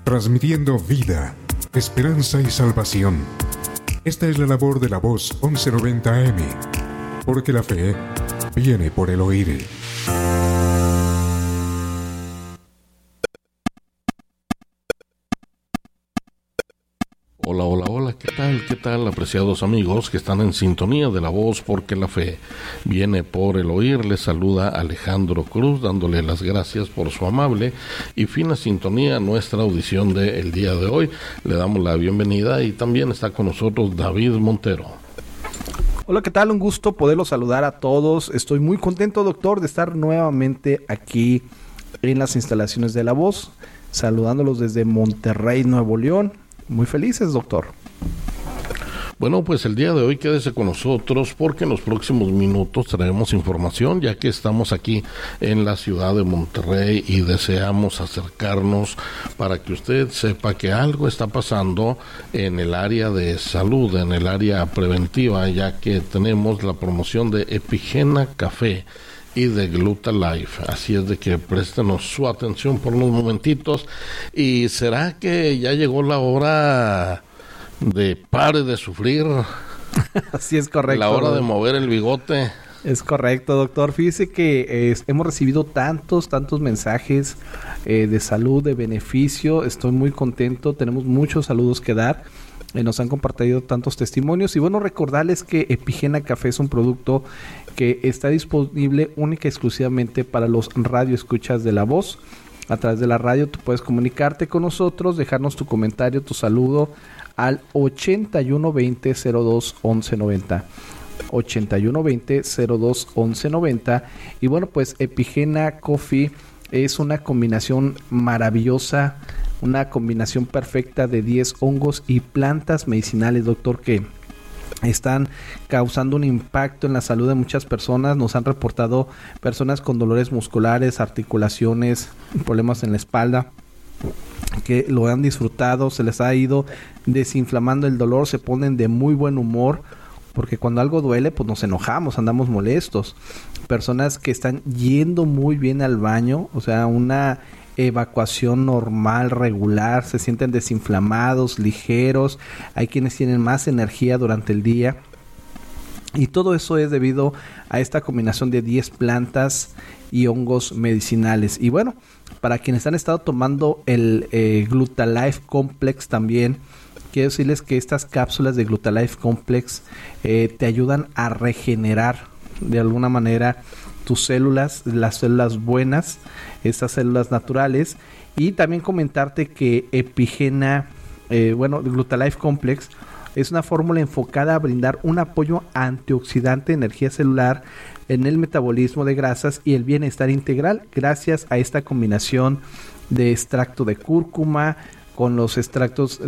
transmitiendo vida, esperanza y salvación. Esta es la labor de la Voz 1190 AM, porque la fe viene por el oír. Hola, hola, hola, ¿qué tal, apreciados amigos que están en sintonía de la voz porque la fe viene por el oír? Les saluda Alejandro Cruz, dándole las gracias por su amable y fina sintonía a nuestra audición del día de hoy. Le damos la bienvenida y también está con nosotros David Montero. Hola, ¿qué tal? Un gusto poderlos saludar a todos. Estoy muy contento, doctor, de estar nuevamente aquí en las instalaciones de La Voz, saludándolos desde Monterrey, Nuevo León. Muy felices, doctor. Bueno, pues el día de hoy quédese con nosotros porque en los próximos minutos traemos información, ya que estamos aquí en la ciudad de Monterrey y deseamos acercarnos para que usted sepa que algo está pasando en el área de salud, en el área preventiva, ya que tenemos la promoción de Epigena Café y de Glutalife. Así es de que préstenos su atención por unos momentitos. ¿Y será que ya llegó la hora de pare de sufrir? Así es correcto. La hora de mover el bigote. Es correcto, doctor. Fíjese que hemos recibido tantos mensajes de salud, de beneficio. Estoy muy contento. Tenemos muchos saludos que dar. Nos han compartido tantos testimonios y bueno, recordarles que Epigena Café es un producto que está disponible única y exclusivamente para los radioescuchas de La Voz. A través de la radio tú puedes comunicarte con nosotros, dejarnos tu comentario, tu saludo al 8120-02-1190. 8120-02-1190. Y bueno, pues Epigena Coffee es una combinación maravillosa, una combinación perfecta de 10 hongos y plantas medicinales, doctor, que están causando un impacto en la salud de muchas personas. Nos han reportado personas con dolores musculares, articulaciones, problemas en la espalda, que lo han disfrutado, se les ha ido desinflamando el dolor, se ponen de muy buen humor, porque cuando algo duele, pues nos enojamos, andamos molestos. Personas que están yendo muy bien al baño, o sea, una evacuación normal, regular, se sienten desinflamados, ligeros. Hay quienes tienen más energía durante el día. Y todo eso es debido a esta combinación de 10 plantas y hongos medicinales. Y bueno, para quienes han estado tomando el Glutalife Complex también, quiero decirles que estas cápsulas de Glutalife Complex te ayudan a regenerar de alguna manera tus células, las células buenas, estas células naturales. Y también comentarte que Epigena, Glutalife Complex es una fórmula enfocada a brindar un apoyo antioxidante de energía celular en el metabolismo de grasas y el bienestar integral gracias a esta combinación de extracto de cúrcuma con los extractos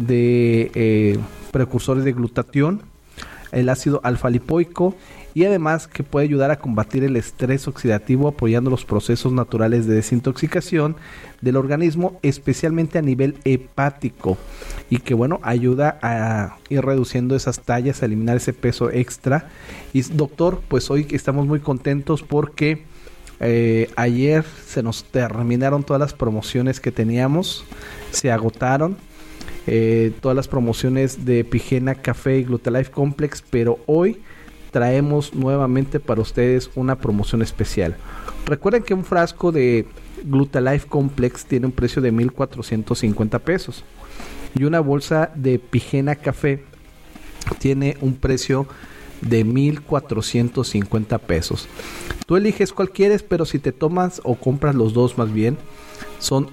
de precursores de glutatión, el ácido alfa-lipoico, y además que puede ayudar a combatir el estrés oxidativo apoyando los procesos naturales de desintoxicación del organismo, especialmente a nivel hepático, y que bueno, ayuda a ir reduciendo esas tallas, a eliminar ese peso extra. Y doctor, pues hoy estamos muy contentos porque ayer se nos terminaron todas las promociones que teníamos, se agotaron todas las promociones de Epigena Café y Glutalife Complex, pero hoy traemos nuevamente para ustedes una promoción especial. Recuerden que un frasco de Glutalife Complex tiene un precio de 1,450 pesos y una bolsa de Epigena Café tiene un precio de 1,450 pesos. Tú eliges cuál quieres, pero si te tomas o compras los dos, más bien son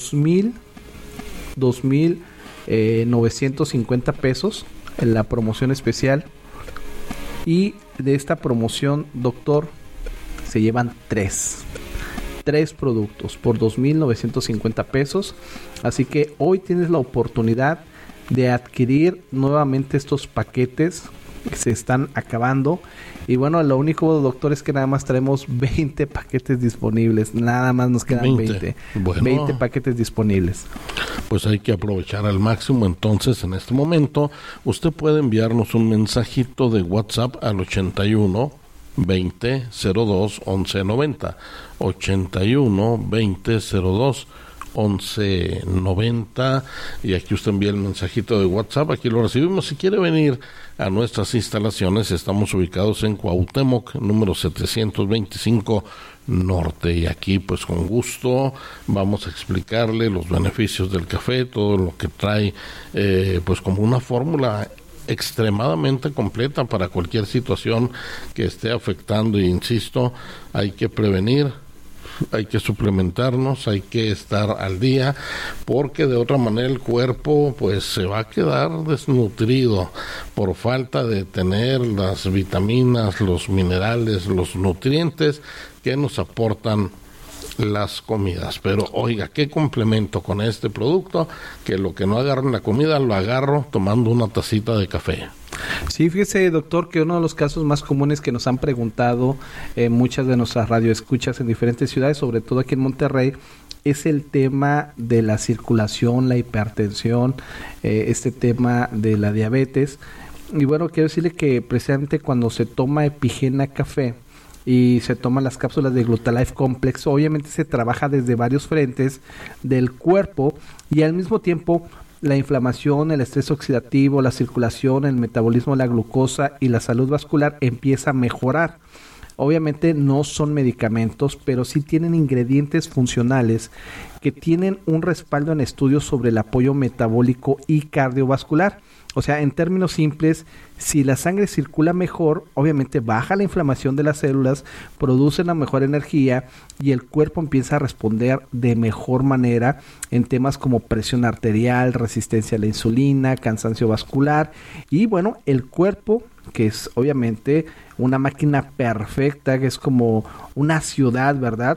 2,950 pesos en la promoción especial. Y de esta promoción, doctor, se llevan tres productos por 2,950 pesos. Así que hoy tienes la oportunidad de adquirir nuevamente estos paquetes que se están acabando. Y bueno, lo único, doctor, es que nada más traemos 20 paquetes disponibles. Nada más nos quedan 20. Bueno, 20 paquetes disponibles. Pues hay que aprovechar al máximo. Entonces, en este momento, usted puede enviarnos un mensajito de WhatsApp al 81 20 02 11 90. 81 20 02 1190, y aquí usted envía el mensajito de WhatsApp, aquí lo recibimos. Si quiere venir a nuestras instalaciones, estamos ubicados en Cuauhtémoc, número 725 Norte, y aquí pues con gusto vamos a explicarle los beneficios del café, todo lo que trae, pues como una fórmula extremadamente completa para cualquier situación que esté afectando. Y insisto, hay que prevenir, hay que suplementarnos, hay que estar al día, porque de otra manera el cuerpo pues se va a quedar desnutrido por falta de tener las vitaminas, los minerales, los nutrientes que nos aportan las comidas. Pero oiga, qué complemento con este producto, que lo que no agarro en la comida lo agarro tomando una tacita de café. Sí, fíjese, doctor, que uno de los casos más comunes que nos han preguntado muchas de nuestras radioescuchas en diferentes ciudades, sobre todo aquí en Monterrey, es el tema de la circulación, la hipertensión, este tema de la diabetes. Y bueno, quiero decirle que precisamente cuando se toma Epigena Café y se toman las cápsulas de Glutalife Complex, obviamente se trabaja desde varios frentes del cuerpo, y al mismo tiempo la inflamación, el estrés oxidativo, la circulación, el metabolismo de la glucosa y la salud vascular empieza a mejorar. Obviamente no son medicamentos, pero sí tienen ingredientes funcionales que tienen un respaldo en estudios sobre el apoyo metabólico y cardiovascular. O sea, en términos simples, si la sangre circula mejor, obviamente baja la inflamación de las células, produce una mejor energía y el cuerpo empieza a responder de mejor manera en temas como presión arterial, resistencia a la insulina, cansancio vascular. Y bueno, el cuerpo, que es obviamente una máquina perfecta, que es como una ciudad, ¿verdad?,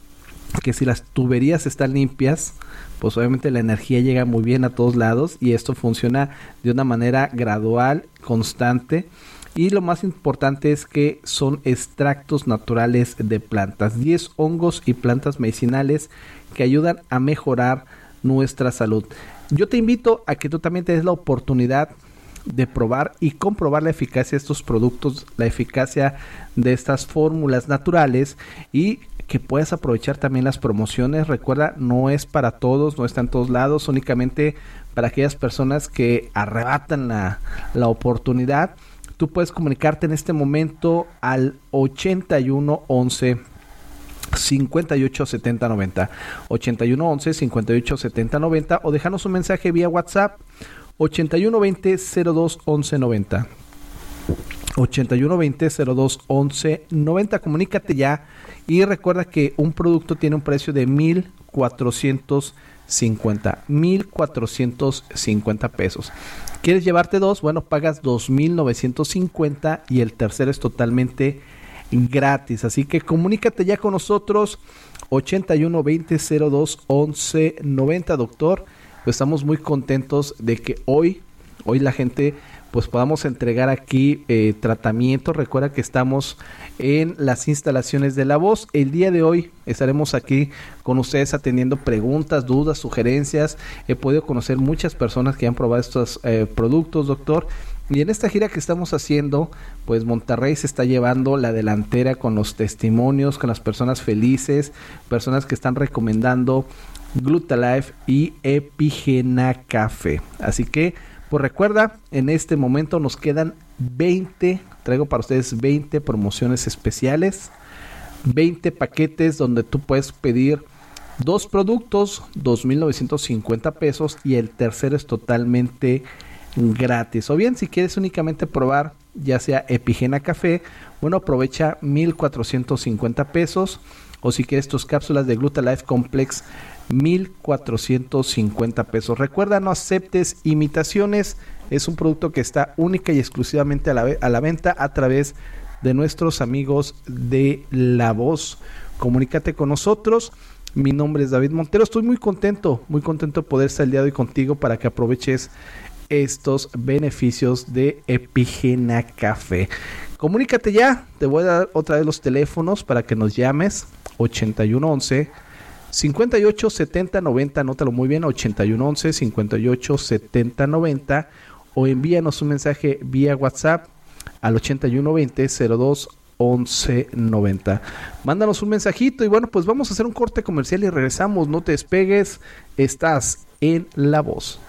que si las tuberías están limpias, pues obviamente la energía llega muy bien a todos lados, y esto funciona de una manera gradual, constante. Y lo más importante es que son extractos naturales de plantas, 10 hongos y plantas medicinales que ayudan a mejorar nuestra salud. Yo te invito a que tú también te des la oportunidad de probar y comprobar la eficacia de estos productos, la eficacia de estas fórmulas naturales, y que puedas aprovechar también las promociones. Recuerda, no es para todos, no está en todos lados, únicamente para aquellas personas que arrebatan la oportunidad. Tú puedes comunicarte en este momento al 81 11 58 70 90, 81 11 58 70 90, o déjanos un mensaje vía WhatsApp 81 20 02 11 90, 81 20 02 11 90. Comunícate ya y recuerda que un producto tiene un precio de 1,450 pesos. ¿Quieres llevarte dos? Bueno, pagas 2,950 y el tercero es totalmente gratis. Así que comunícate ya con nosotros, 81 20 02 11 90, doctor. Pues estamos muy contentos de que hoy la gente pues podamos entregar aquí tratamiento. Recuerda que estamos en las instalaciones de La Voz. El día de hoy estaremos aquí con ustedes atendiendo preguntas, dudas, sugerencias. He podido conocer muchas personas que han probado estos productos, doctor. Y en esta gira que estamos haciendo, pues Monterrey se está llevando la delantera con los testimonios, con las personas felices, personas que están recomendando Glutalife y Epigena Café. Así que pues recuerda, en este momento nos quedan 20, traigo para ustedes 20 promociones especiales, 20 paquetes donde tú puedes pedir dos productos, 2,950 pesos, y el tercero es totalmente gratis. O bien, si quieres únicamente probar ya sea Epigena Café, bueno, aprovecha 1,450 pesos, o si quieres tus cápsulas de Glutalife Complex, 1,450 pesos. Recuerda, no aceptes imitaciones. Es un producto que está única y exclusivamente a la venta a través de nuestros amigos de La Voz. Comunícate con nosotros. Mi nombre es David Montero. Estoy muy contento de poder estar el día de hoy contigo para que aproveches estos beneficios de Epigena Café. Comunícate ya. Te voy a dar otra vez los teléfonos para que nos llames. 81 11 58 70 90, anótalo muy bien, 81 11 58 70 90, o envíanos un mensaje vía WhatsApp al 81 20 02 1190. Mándanos un mensajito y bueno, pues vamos a hacer un corte comercial y regresamos. No te despegues, estás en La Voz.